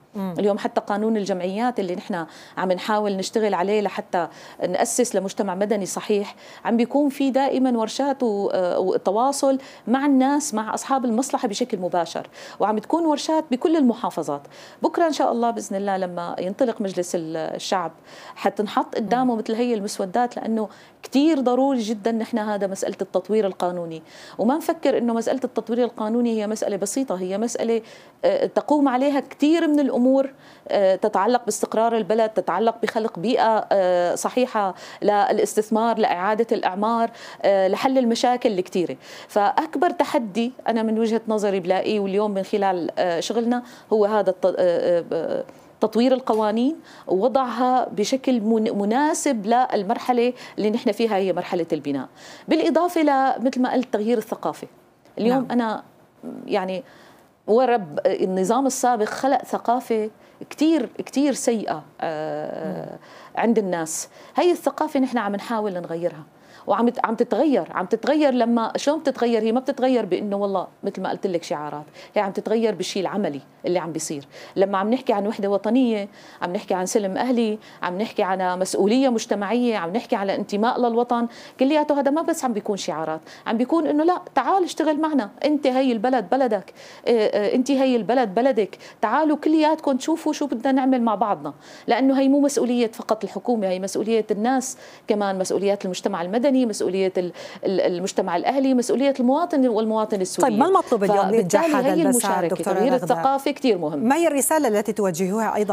اليوم حتى قانون الجمعيات اللي نحن عم نحاول نشتغل عليه لحتى نأسس لمجتمع مدني صحيح، عم بيكون في دائما ورشات وتواصل مع الناس، مع أصحاب المصلحة بشكل مباشر، وعم تكون ورشات بكل المحافظات. بكرة إن شاء الله بإذن الله لما ينطلق مجلس الشعب حتنحط قدامه مثل هي المسودات، لأنه كتير ضروري جدا نحن هذا مسألة التطوير القانوني، وما نفكر إنه مسألة التطوير القانوني هي مسألة بسيطة، هي مسألة تقوم عليها كتير من الأمور تتعلق باستقرار البلد، تتعلق بخلق بيئة صحيحة للاستثمار، لإعادة الأعمار، لحل المشاكل الكتيرة. فأكبر تحدي أنا من وجهة نظري بلاقيه واليوم من خلال شغلنا هو هذا تطوير القوانين ووضعها بشكل مناسب للمرحلة اللي نحن فيها، هي مرحلة البناء. بالإضافة مثل ما قلت تغيير الثقافة. اليوم أنا يعني ورب النظام السابق خلق ثقافة كتير سيئة عند الناس. هي الثقافة نحن عم نحاول نغيرها، وعم تتغير. لما شلون بتتغير؟ هي ما بتتغير بانه والله مثل ما قلت لك شعارات، هي عم تتغير بالشيء العملي اللي عم بيصير. لما عم نحكي عن وحده وطنيه، عم نحكي عن سلم اهلي، عم نحكي عن مسؤوليه مجتمعيه، عم نحكي على انتماء للوطن، كلياته هذا ما بس عم بيكون شعارات، عم بيكون انه لا تعال اشتغل معنا، انت هي البلد بلدك، انت هي البلد بلدك، تعالوا كلياتكم تشوفوا شو بدنا نعمل مع بعضنا. لانه هي مو مسؤوليه فقط الحكومه، هي مسؤوليه الناس كمان، مسؤوليات المجتمع المدني، مسؤولية المجتمع الأهلي، مسؤولية المواطن والمواطن السوري. طيب ما المطلوب اليوم لإنجاح هذا المسار دكتورة تغيير رغدة؟ الثقافة كتير مهم. ما هي الرسالة التي توجهوها أيضا؟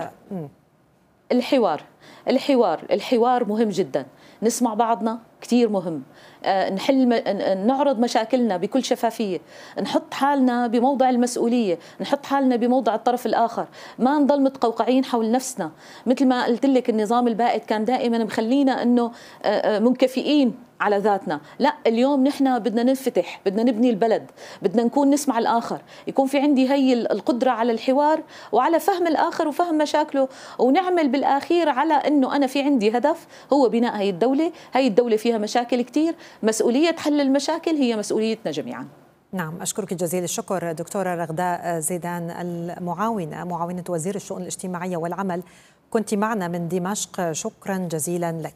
الحوار مهم جدا، نسمع بعضنا كتير مهم، نعرض مشاكلنا بكل شفافية، نحط حالنا بموضع المسؤولية، نحط حالنا بموضع الطرف الآخر، ما نضل متقوقعين حول نفسنا. مثل ما قلت لك النظام البائد كان دائما مخلينا أنه منكفئين على ذاتنا. لا، اليوم نحن بدنا ننفتح، بدنا نبني البلد، بدنا نكون نسمع الآخر، يكون في عندي هي القدرة على الحوار وعلى فهم الآخر وفهم مشاكله، ونعمل بالأخير على أنه أنا في عندي هدف هو بناء هي الدولة. هي الدولة فيها مشاكل كتير، مسؤولية حل المشاكل هي مسؤوليتنا جميعا. نعم، أشكرك جزيل الشكر دكتورة رغداء زيدان، معاونة وزير الشؤون الاجتماعية والعمل، كنت معنا من دمشق، شكرا جزيلا لك.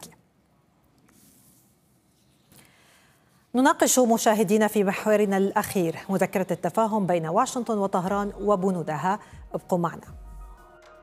نناقش مشاهدينا في محورنا الأخير مذكرة التفاهم بين واشنطن وطهران وبنودها، ابقوا معنا.